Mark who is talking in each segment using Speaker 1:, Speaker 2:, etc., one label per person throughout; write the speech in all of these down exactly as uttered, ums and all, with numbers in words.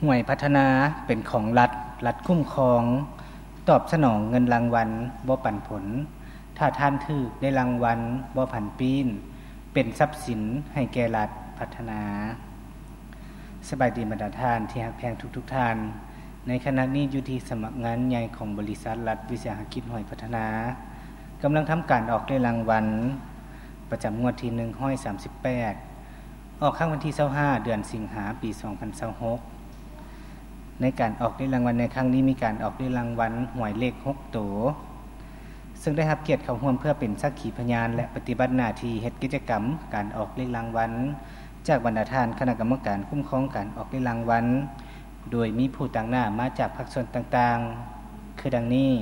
Speaker 1: ห่วยพัฒนาเป็นของรัฐรัฐคุ้มครองตอบสนองเงินรางวัลบ่ปันผลถ้าท่านถือได้รางวัลบ่ผันปีนเป็นทรัพย์สินให้แก่รัฐพัฒนาสบายดีบรรดาท่านที่รักแพงทุกๆท่านในขณะนี้อยู่ที่สมัครงานใหญ่ของบริษัทรัฐวิสาหกิจห้วยพัฒนากำลังทำการออกได้รางวัลประจำงวดที่หนึ่งร้อยสามสิบแปดออกครั้งวันที่ยี่สิบห้าเดือนสิงหาปีสองพันยี่สิบหกในการออกได้รางวัลในครั้งนี้มีการออกได้รางวัลหวยเลขหกตัวซึ่งได้รับเกียรติเข้าร่วมเพื่อเป็นสักขีพยานและปฏิบัติหน้าที่เฮ็ดกิจกรรมการออกเลขรางวัลจากบรรดาท่านคณะกรรมการคุ้มครองการออกเลขรางวัลโดยมีผู้ต่างหน้ามาจากภาคส่วนต่างๆคือดังนี้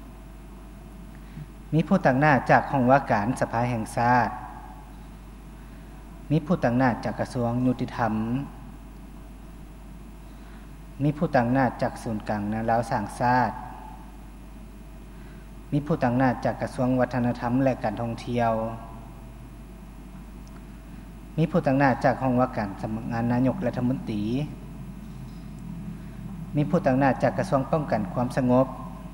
Speaker 1: มีผู้ต่างหน้าจากห้องว่าการสภาแห่งชาติมีผู้ต่างหน้าจากกระทรวงยุติธรรมมีผู้ต่างหน้าจากศูนย์กลางนาลาวสร้างชาติมีผู้ต่างหน้าจากกระทรวงวัฒนธรรมและการท่องเที่ยวมีผู้ต่างหน้าจากห้องว่าการสำนักงานนายกรัฐมนตรีมีผู้ต่างหน้าจากกระทรวงป้องกันความสงบ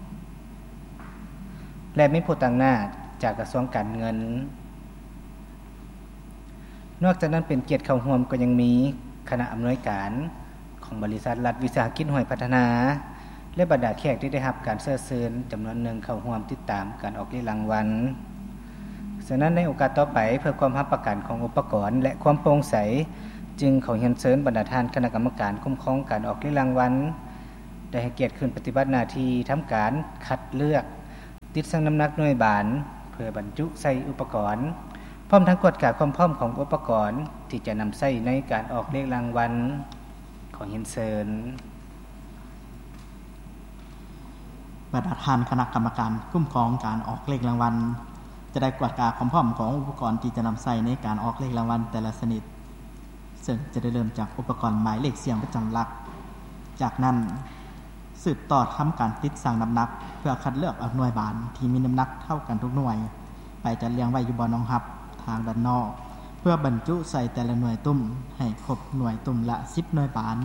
Speaker 1: และมีผู้ต่างหน้าจากกระทรวงการเงินนอกจากนั้นเป็นเกียรติเข้าร่วมก็ยังมีคณะอำนวยการของบริษัทรัฐวิสาหกิจห้วยพัฒนาและบรรดาแขกที่ได้รับการเชิญเชิญจำนวนหนึ่งเข้าร่วมติดตามการออกรางวัลฉะนั้นในโอกาสต่อไปเพื่อความรับประกันของอุปกรณ์และความโปร่งใสจึงขอเรียนเชิญบรรดาท่านคณะกรรมการคุ้มครองการออกรางวัลได้ให้เกียรติขึ้นปฏิบัติหน้าที่ทำการคัดเลือกติดชั่งน้ำหนักหน่วยบานเพื่อบรรจุใส่อุปกรณ์พร้อมทั้งกวดขันความพร้อมของอุปกรณ์ที่จะนำใช้ในการออกเลขรางวัลขอเรียนเชิญ
Speaker 2: บรรดาท่านคณะกรรมการคุ้มครองการออกเลขรางวัลจะได้กวดขันความพร้อมของอุปกรณ์ที่จะนำใช้ในการออกเลขรางวัลแต่ละชนิดซึ่งจะได้เริ่มจากอุปกรณ์หมายเลขเสียงประจำหลักจากนั้นสืบต่อทำการติดสั่งน้ำหนักเพื่อคัดเลือกเอาหน่วยบานที่มีน้ำหนักเท่ากันทุกหน่วยไปจัดเรียงไว้อยู่บนรองรับทางด้านนอกเพื่อบรรจุใส่แต่ละหน่วยตุ้มให้ครบหน่วยตุ้มละสิบหน่วยบาน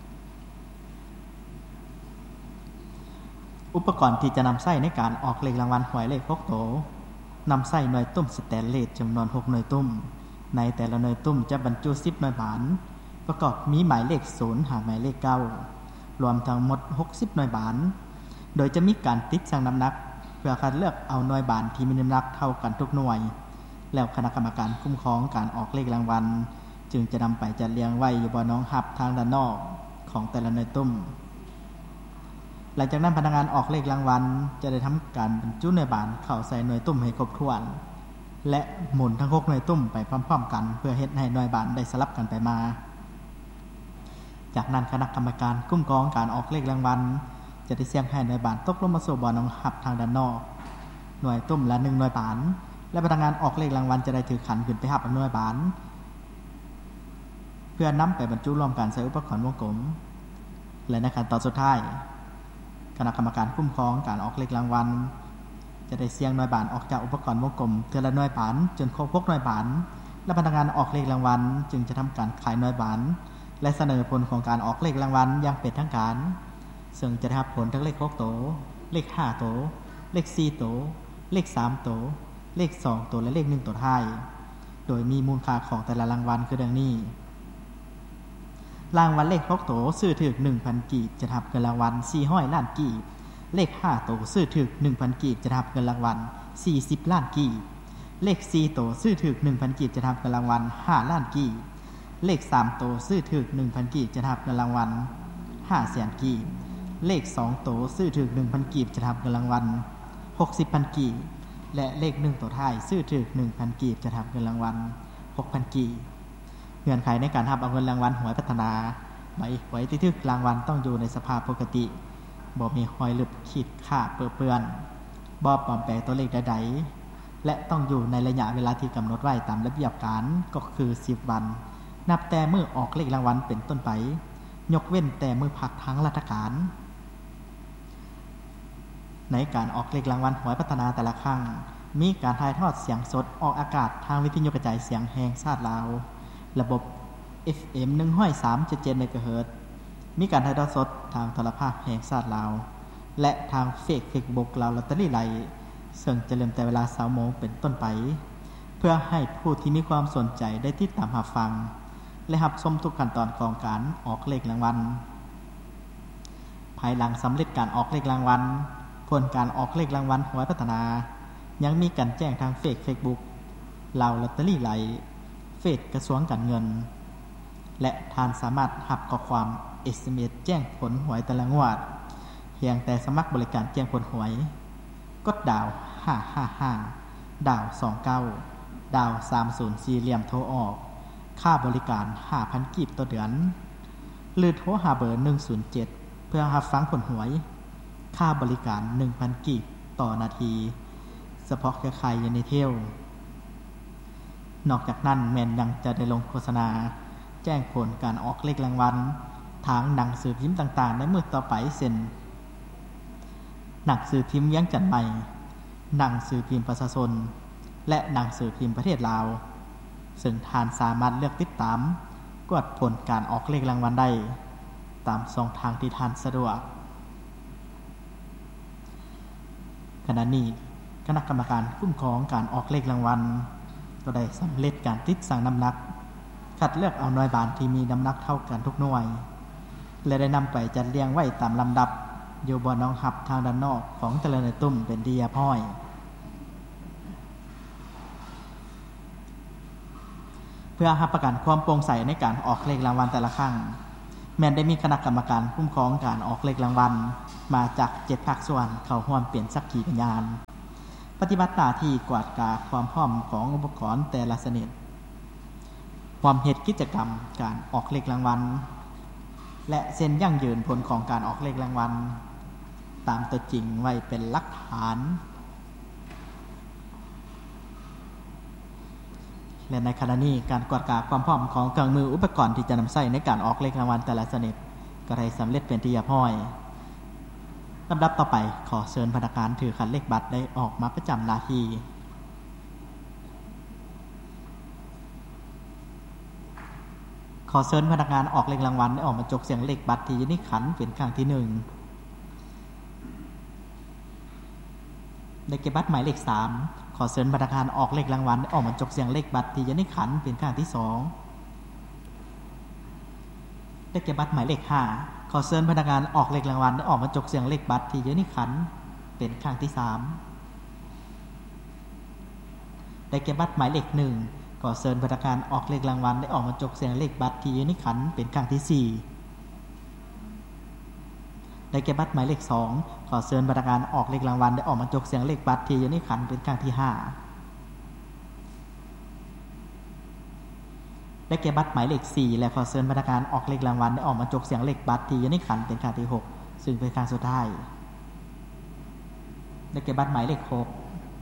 Speaker 2: อุปกรณ์ที่จะนำใช้ในการออกเลขรางวัลหวยเลขหกโตนำใส่หน่วยตุ้มสแตนเลสจำนวนหกหน่วยตุ้มในแต่ละหน่วยตุ้มจะบรรจุสิบหน่วยบานประกอบมีหมายเลขศูนย์หาหมายเลขเก้ารวมทั้งหมดหกสิบหน่วยบานโดยจะมีการติดชั่งน้ำหนักเพื่อคัดเลือกเอาหน่วยบานที่มีน้ำหนักเท่ากันทุกหน่วยแล้วคณะกรรมการคุ้มครองการออกเลขรางวัลจึงจะนำไปจัดเรียงไว้อยู่บนรองรับทางด้านนอกของแต่ละหน่วยตุ้มหลังจากนั้นพนักงานออกเลขรางวัลจะได้ทำการบรรจุหน่วยบานเข้าใส่หน่วยตุ้มให้ครบถ้วนและหมุนทั้งหกหน่วยตุ้มไปพร้อมๆกันเพื่อเฮ็ดให้หน่วยบานได้สลับกันไปมาจากนั้นคณะกรรมการคุ้มครองการออกเลขรางวัลจะได้เสี่ยงให้หน่วยบานตกลงมาสู่บ่อรองรับทางด้านนอกหน่วยตุ้มละหนึ่งหน่วยบานและพนักงานออกเลขรางวัลจะได้ถือขันขึ้นไปรับหน่วยบานเพื่อนำไปบรรจุรวมกันใส่อุปกรณ์วงกลมและในขั้นตอนสุดท้ายคณะกรรมการคุ้มครองการออกเลขรางวัลจะได้เสี่ยงหน่วยบานออกจากอุปกรณ์วงกลมเทื่อละหน่วยบานจนครบหกหน่วยบานและพนักงานออกเลขรางวัลจึงจะทำการขายหน่วยบานและเสนอผลของการออกเลขรางวัลอย่างเป็นทางการซึ่งจะได้รับผลทั้งเลขหกโตเลขห้าโตเลขสี่โตเลขสามโตเลขสองโตและเลขหนึ่งโตท้ายโดยมีมูลค่าของแต่ละรางวัลคือดังนี้รางวัลเลขหกโตซื้อถึก หนึ่งพัน กีบจะรับเงินรางวัลสี่ร้อยล้านกีบเลขห้าโตซื้อถึก หนึ่งพัน กีบจะรับเงินรางวัลสี่สิบล้านกีบเลขสี่โตซื้อถึก หนึ่งพัน กีบจะรับเงินรางวัลห้าล้านกีบเลขสามโตซื้อถึก หนึ่งพัน กีบจะรับเงินรางวัลห้าแสนกีบเลขสองโตซื้อถึก หนึ่งพัน กีบจะรับเงินรางวัลหกสิบพัน กีบและเลขหนึ่งโตท้ายซื้อถึก หนึ่งพัน กีบจะรับเงินรางวัลหกพัน กีบเงื่อนไขในการรับเอาเงินรางวัลหวยพัฒนาใบหวยที่ถึกรางวัลต้องอยู่ในสภาพปกติบ่มีรอยหลุดขีดข่าเปื้อนบ่ปลอมแปลงตัวเลขใดๆและต้องอยู่ในระยะเวลาที่กำหนดไว้ตามระเบียบการก็คือสิบวันนับแต่มื้อออกเลขรางวัลเป็นต้นไปยกเว้นแต่มื้อพักทางราชการในการออกเลขรางวัลหวยพัฒนาแต่ละครั้งมีการถ่ายทอดเสียงสดออกอากาศทางวิทยุกระจายเสียงแห่งชาติลาวระบบ เอฟ เอ็ม หนึ่งร้อยสามจุดเจ็ด เมกะเฮิรตซ์มีการถ่ายทอดสดทางโทรภาพแห่งชาติลาวและทางเฟซ Facebook ลาวลอตเตอรี่ไลฟ์ซึ่งจะเริ่มแต่เวลา สองโมงเป็นต้นไปเพื่อให้ผู้ที่มีความสนใจได้ติดตามรับฟังและรับชมทุกขั้นตอนของการออกเลขรางวัลภายหลังสำเร็จการออกเลขรางวัลผลการออกเลขรางวัลหวยพัฒนายังมีการแจ้งทางเฟซ Facebook ลาวลอตเตอรี่ไลฟ์เฟซกระทรวงการเงินและท่านสามารถรับข้อความ เอส เอ็ม เอส แจ้งผลหวยแต่ละงวดเพียงแต่สมัครบริการแจ้งผลหวยกดดาวห้าห้าห้าดาวสองเก้าดาวสามศูนย์สี่เหลี่ยมโทรออกค่าบริการ ห้าพัน กีบต่อเดือนหรือโทรหาเบอร์หนึ่งศูนย์เจ็ดเพื่อรับฟังผลหวยค่าบริการ หนึ่งพัน กีบต่อนาทีเฉพาะแค่ใครอยู่ในเที่ยวนอกจากนั้นแม่นยังจะได้ลงโฆษณาแจ้งผลการออกเลขรางวัลทางหนังสือพิมพ์ต่างๆในมื้อต่อไปเช่นหนังสือพิมพ์เวียงจันทน์ใหม่หนังสือพิมพ์ประชาชนและหนังสือพิมพ์ประเทศลาวซึ่งท่านสามารถเลือกติดตามกดผลการออกเลขรางวัลได้ตามช่องทางที่ท่านสะดวกขณะนี้คณะกรรมการคุ้มครองการออกเลขรางวัลก็ได้สำเร็จการติดสั่งน้ำหนักคัดเลือกเอาหน่วยบานที่มีน้ำหนักเท่ากันทุกหน่วยและได้นำไปจัดเรียงไว้ตามลำดับอยู่บนน้องหับทางด้านนอกของแต่ละหน่วยตุ้มเป็นที่เรียบร้อยเพื่อรับประกันความโปร่งใสในการออกเลขรางวัลแต่ละครั้งแม้นได้มีคณะกรรมการคุ้มครองการออกเลขรางวัลมาจากเจ็ดภาคส่วนเข้าร่วมเป็นสักขีพยานปฏิบัติหน้าที่กวาดกาความพร้อมของอุปกรณ์แต่ละชนิดความเหตุกิจกรรมการออกเลขรางวัลและเซ็นยั่งยืนผลของการออกเลขรางวัลตามตัวจริงไว้เป็นหลักฐานและในขณะนี้การกวาดกาความพร้อมของเครื่องมืออุปกรณ์ที่จะนำใช้ในการออกเลขรางวัลแต่ละชนิดก็ได้สำเร็จเป็นที่เรียบร้อยลำดับต่อไปขอเชิญพนักงานถือคันเลขบัตรได้ออกมาประจำหน้าที่ขอเชิญพนักงานออกเลขรางวัลได้ออกมาจกเสียงเลขบัตรที่อยู่ในขันเป็นครั้งที่หนึ่งได้แก่บัตรหมายเลขสามขอเชิญพนักงานออกเลขรางวัลได้ออกมาจกเสียงเลขบัตรที่อยู่ในขันเป็นครั้งที่สองได้แก่บัตรหมายเลขห้าขอเชิญพนักงานออกเลขรางวัลได้ออกมาจกเสียงเลขบัตรที่อยู่ในขันเป็นครั้งที่สามได้แก่บัตรหมายเลขหนึ่งขอเชิญพนักงานออกเลขรางวัลได้ออกมาจกเสียงเลขบัตรที่อยู่ในขันเป็นครั้งที่สี่ได้แก่บัตรหมายเลขสองขอเชิญพนักงานออกเลขรางวัลได้ออกมาจกเสียงเลขบัตรที่อยู่ในขันเป็นครั้งที่ห้าได้แก่บัตรหมายเลขสี่และขอเชิญพนักงานออกเลขรางวัลได้ออกมาจกเสียงเลขบัตรที่อยู่ในขันเป็นครั้งที่หกซึ่งเป็นครั้งสุดท้ายได้แก่บัตรหมายเลขหก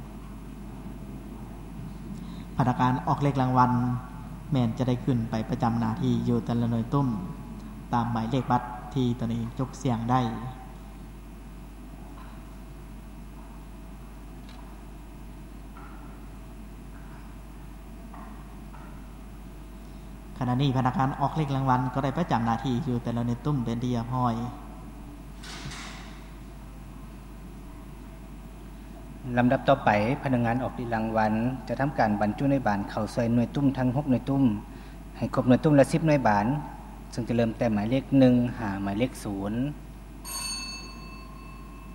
Speaker 2: พนักงานออกเลขรางวัลแม่นจะได้ขึ้นไปประจำหน้าที่อยู่แต่ละหน่วยตุ้มตามหมายเลขบัตรที่ตนเองจกเสียงได้ขณะนี้พนักงานออกเลขรางวัลก็ได้ประจำหน้าที่อยู่แต่ละหน่วยตุ้มเป็นที่เรียบร้อย
Speaker 1: ลำดับต่อไปพนักงานออกเลขรางวัลจะทำการบรรจุในบานเข้าใส่หน่วยตุ้มทั้งหกหน่วยตุ้มให้ครบหน่วยตุ้มละสิบหน่วยบานซึ่งจะเริ่มแต่หมายเลขหนึ่งหาหมายเลขศูนย์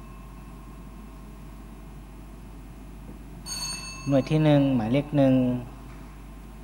Speaker 1: หน่วยที่หนึ่งหมายเลขหนึ่ง